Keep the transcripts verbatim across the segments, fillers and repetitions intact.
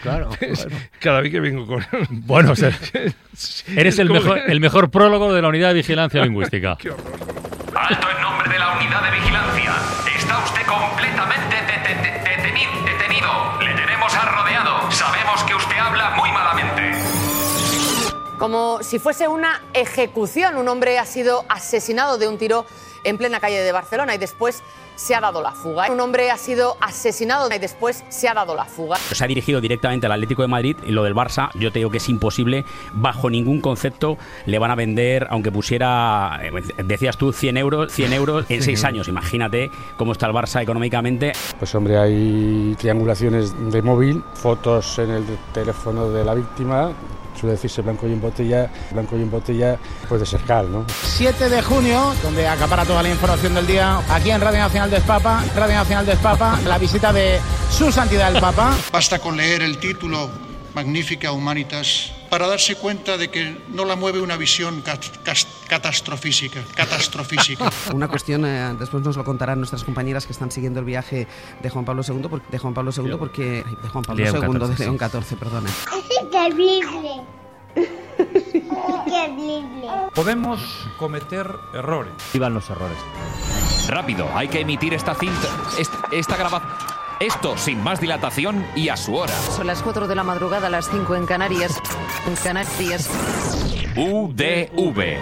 Claro, claro. Cada vez que vengo con... Bueno, o sea, eres el mejor, el mejor prólogo de la unidad de vigilancia lingüística. Qué horror. Alto en nombre de la unidad de vigilancia. Está usted completamente de- de- de- detenido, detenido. Le tenemos arrodeado. Sabemos que usted habla muy malamente. Como si fuese una ejecución, un hombre ha sido asesinado de un tiro en plena calle de Barcelona y después se ha dado la fuga. Un hombre ha sido asesinado y después se ha dado la fuga. Se ha dirigido directamente al Atlético de Madrid y lo del Barça, yo te digo que es imposible, bajo ningún concepto le van a vender, aunque pusiera, decías tú, cien euros, cien euros en seis años. Imagínate cómo está el Barça económicamente. Pues hombre, hay triangulaciones de móvil, fotos en el teléfono de la víctima. Suele decirse blanco y en botella, blanco y en botella puede ser cal, ¿no? siete de junio, donde acapara toda la información del día, aquí en Radio Nacional del Papa, Radio Nacional del Papa, la visita de Su Santidad el Papa. Basta con leer el título Magnifica Humanitas para darse cuenta de que no la mueve una visión cat- cas- catastrofísica, catastrofísica. Una cuestión, eh, después nos lo contarán nuestras compañeras que están siguiendo el viaje de Juan Pablo segundo, por- de Juan Pablo segundo porque ay, de Juan Pablo León segundo, catorce, de León sí. catorce, perdona. Es terrible. Terrible. Podemos cometer errores. Vivan los errores. Rápido, hay que emitir esta cinta, esta, esta grabación. Esto sin más dilatación y a su hora. Son las cuatro de la madrugada, las cinco en Canarias. En Canarias. U D V.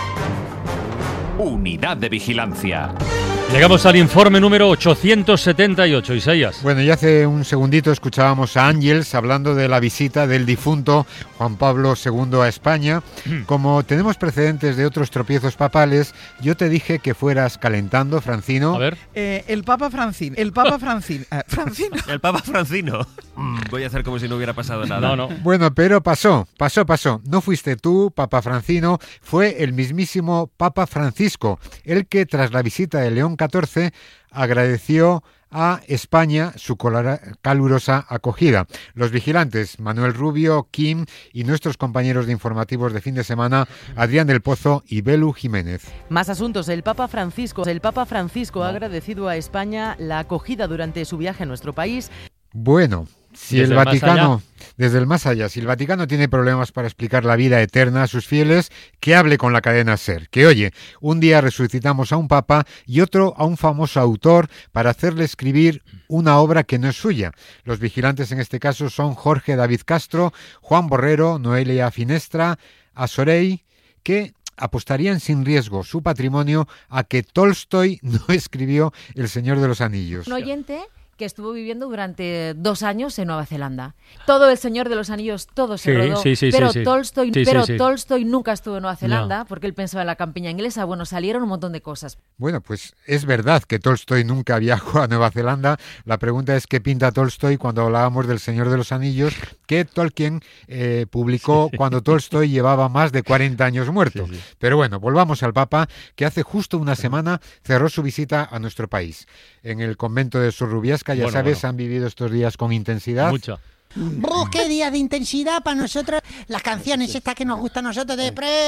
Unidad de Vigilancia. Llegamos al informe número ochocientos setenta y ocho, Isaías. Bueno, y hace un segundito escuchábamos a Ángels hablando de la visita del difunto Juan Pablo segundo a España. Como tenemos precedentes de otros tropiezos papales, yo te dije que fueras calentando, Francino. A ver. Eh, el Papa Francino, el Papa Francino, eh, Francino. El Papa Francino. Mm, voy a hacer como si no hubiera pasado nada. No, no. Bueno, pero pasó, pasó, pasó. No fuiste tú, Papa Francino, fue el mismísimo Papa Francisco, el que tras la visita de León catorce agradeció a España su calurosa acogida. Los vigilantes Manuel Rubio, Kim y nuestros compañeros de informativos de fin de semana, Adrián del Pozo y Belu Jiménez. Más asuntos. El Papa Francisco. El Papa Francisco ha agradecido a España la acogida durante su viaje a nuestro país. Bueno, si Desde el el más Vaticano, allá. desde el más allá, si el Vaticano tiene problemas para explicar la vida eterna a sus fieles, que hable con la cadena SER. Que oye, un día resucitamos a un papa y otro a un famoso autor para hacerle escribir una obra que no es suya. Los vigilantes en este caso son Jorge David Castro, Juan Borrero, Noelia Finestra, Asorey, que apostarían sin riesgo su patrimonio a que Tolstoy no escribió El Señor de los Anillos. Un oyente que estuvo viviendo durante dos años en Nueva Zelanda. Todo El Señor de los Anillos, todo se Sí, rodó, sí, sí, pero, sí, sí. Tolstoy, Sí, sí, pero sí. Tolstoy nunca estuvo en Nueva Zelanda No. porque él pensaba en la campiña inglesa. Bueno, salieron un montón de cosas. Bueno, pues es verdad que Tolstoy nunca viajó a Nueva Zelanda. La pregunta es qué pinta Tolstoy cuando hablábamos del Señor de los Anillos, que Tolkien eh, publicó sí. cuando Tolstoy llevaba más de cuarenta años muerto. Sí, sí. Pero bueno, volvamos al Papa, que hace justo una semana cerró su visita a nuestro país. En el convento de Sorrubiasca, ya bueno, sabes, bueno. han vivido estos días con intensidad. Mucha. ¡Oh, qué día de intensidad para nosotros! Las canciones estas que nos gustan a nosotros de pre...